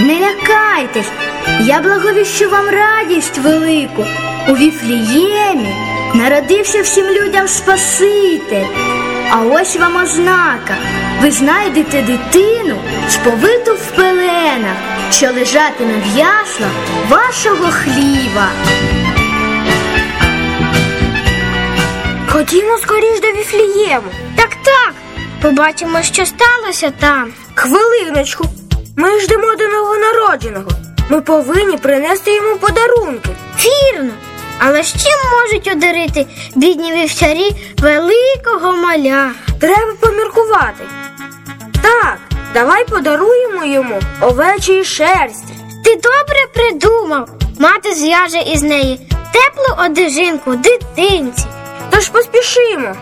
Не лякайтесь, я благовіщу вам радість велику. У Віфліємі народився всім людям Спаситель. А ось вам ознака. Ви знайдете дитину, сповиту в пеленах, що лежатиме в яслах вашого хліва. Ходімо скоріш до Віфлієму. Так, побачимо, що сталося там. Хвилиночку, ми ждемо до новонародженого. Ми повинні принести йому подарунки. Вірно. Але з чим можуть одарити бідні вівчарі великого маля? Треба поміркувати. Так, давай подаруємо йому овечої шерсті. Ти добре придумав. Мати зв'яже із неї теплу одежинку дитинці. Тож поспішимо.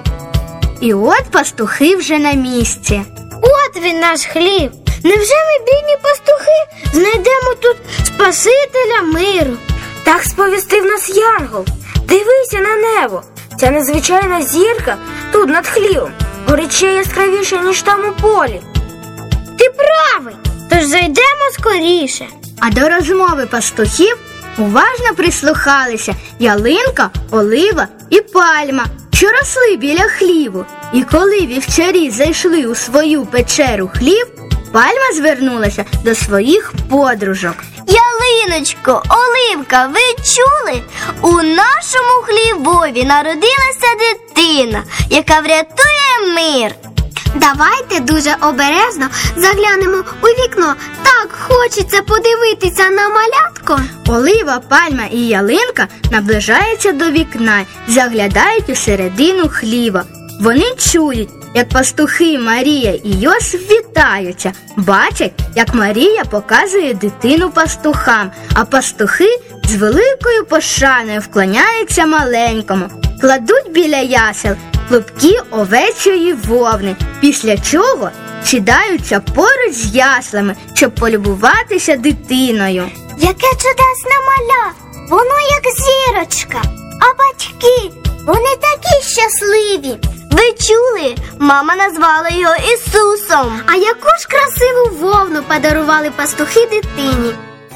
І от пастухи вже на місці. От він, наш хліб. Невже ми, бідні пастухи, знайдемо тут Спасителя миру? Так сповістив нас Янгол. Дивися на небо. Ця незвичайна зірка тут над хлівом горить ще яскравіше, ніж там у полі. Ти правий, тож зайдемо скоріше. А до розмови пастухів уважно прислухалися ялинка, олива і пальма, що росли біля хліву. І коли вівчарі зайшли у свою печеру хлів, пальма звернулася до своїх подружок. Ялиночко, Оливка, ви чули? У нашому хлівові народилася дитина, яка врятує мир. Давайте дуже обережно заглянемо у вікно. Так хочеться подивитися на малятко. Олива, пальма і ялинка наближаються до вікна і заглядають у середину хліва. Вони чують, як пастухи Марія і Йосип вітаються. Бачать, як Марія показує дитину пастухам, а пастухи з великою пошаною вклоняються маленькому. Кладуть біля ясел клубки овечої вовни, після чого сідаються поруч з яслами, щоб полюбуватися дитиною. Яке чудесне маля! Воно як зірочка. А батьки, вони такі щасливі. Ви чули? Мама назвала його Ісусом. А яку ж красиву вовну подарували пастухи дитині?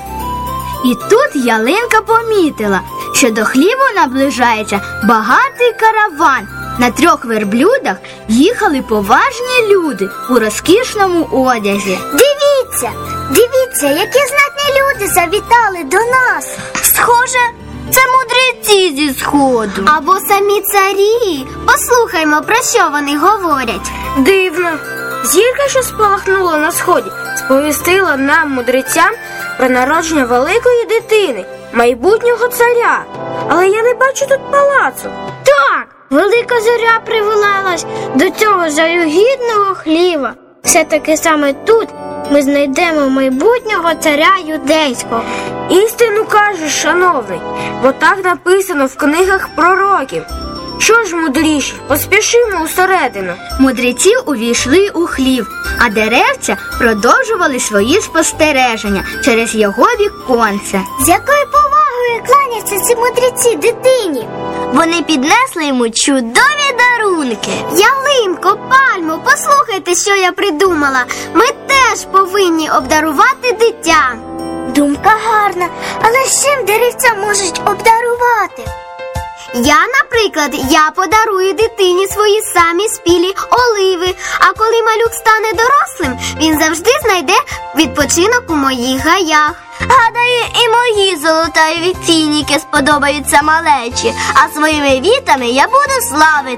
І тут ялинка помітила, що до хліву наближається багатий караван. На 3 верблюдах їхали поважні люди у розкішному одязі. Дивіться, які знатні люди завітали до нас. Схоже, це мудреці зі сходу. Або самі царі. Послухаймо, про що вони говорять. Дивно. Зірка, що спалахнула на сході, сповістила нам, мудрецям, про народження великої дитини, майбутнього царя. Але я не бачу тут палацу. Так, велика зоря привела нас до цього жалюгідного хліва. Все-таки саме тут ми знайдемо майбутнього царя юдейського. Істину кажеш, шановний, бо так написано в книгах пророків. Що ж, мудріші, поспішимо усередину. Мудреці увійшли у хлів, а деревця продовжували свої спостереження через його віконце. З якою повагою кланяться ці мудреці дитині? Вони піднесли йому чудові дарунки. Ялинко, пальмо, послухайте, що я придумала. Ми теж повинні обдарувати дитя. Думка гарна, але з чим деревця можуть обдарувати? Наприклад, я подарую дитині свої самі спілі оливи, а коли малюк стане дорослим, він завжди знайде відпочинок у моїх гаях. Гадаю, і мої золотаві фініки сподобаються малечі, а своїми вітами я буду славити